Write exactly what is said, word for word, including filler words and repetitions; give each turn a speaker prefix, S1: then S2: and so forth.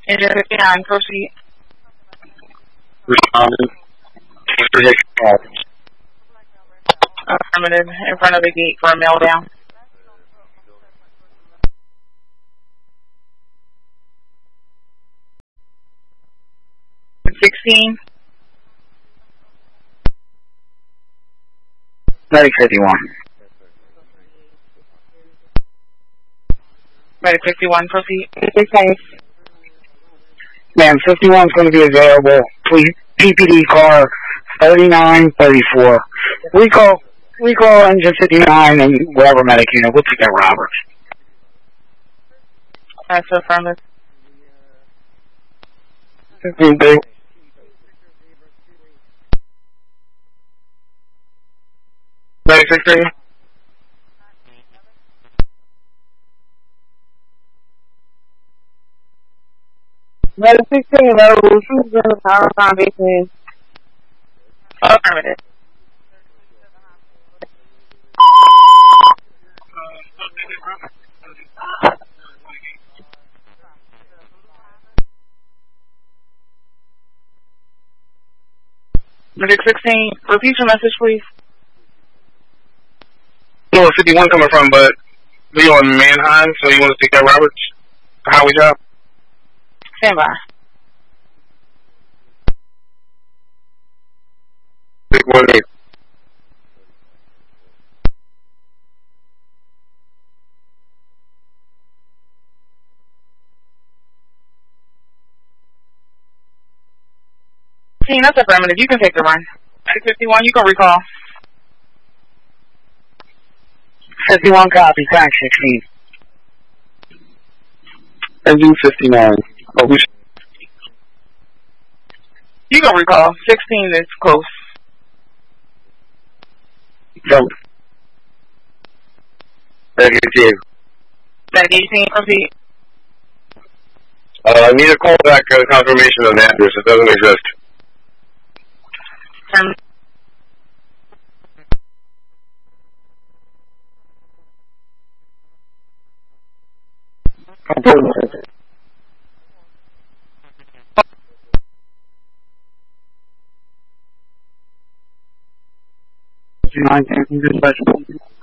S1: Engine fifty-nine, proceed.
S2: Responding.
S1: Affirmative, in front of the gate for a mail down. sixteen.
S2: Medic fifty-one.
S1: Medic fifty-one, proceed.
S2: Ma'am, fifty-one's going to be available. Please, P P D car thirty-nine thirty-four. We call, we call engine fifty-nine and whatever medic unit. We'll take that Roberts.
S1: That's affirmative.
S2: fifteen. Medic sixteen.
S1: Medic sixteen, available. Shoot the power foundation. Affirmative. Medic sixteen, repeat your message, please.
S2: You know where fifty-one coming from, but we on Manheim, so you want to take that Roberts? Highway job?
S1: Stand by.
S2: Big one eight.
S1: That's affirmative. You can take the run. Medic fifty-one, you can recall.
S2: fifty-one copy, thanks, sixteen. Engine fifty-nine. Oh, we
S1: You can recall. sixteen is close.
S2: Go. Medic eighteen.
S1: Medic eighteen, proceed.
S2: Uh, I need a callback uh, confirmation on the address. It doesn't exist.
S1: Um,
S2: Nine, dispatch.